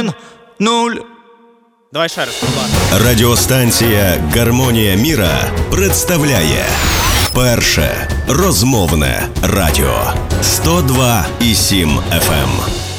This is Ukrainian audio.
0. Давай ще раз. Радіостанція «Гармонія міра» представляє перше розмовне радіо 102,7 FM.